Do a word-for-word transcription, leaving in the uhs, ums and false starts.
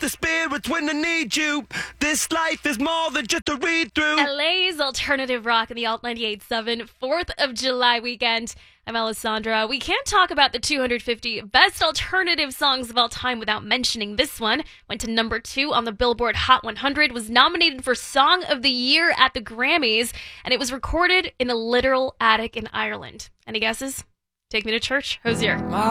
the spirits when I need you. This life is more than just a read-through. L A's alternative rock in the Alt ninety-eight point seven fourth of July weekend. I'm Alessandra. We can't talk about the two hundred fifty best alternative songs of all time without mentioning this one. Went to number two on the Billboard Hot one hundred, was nominated for Song of the Year at the Grammys, and it was recorded in a literal attic in Ireland. Any guesses? Take Me to Church, Hozier. My